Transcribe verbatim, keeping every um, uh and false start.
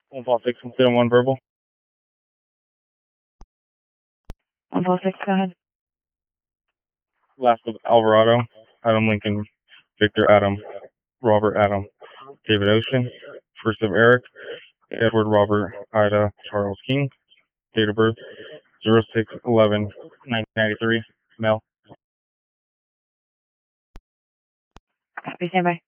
one five six, one seven one verbal. one five six, go ahead. Last of Alvarado, Adam Lincoln, Victor Adam, Robert Adam, David Ocean. First of Eric, Edward Robert Ida Charles King. Date of birth zero six eleven nineteen ninety-three. Male. Copy, stand by.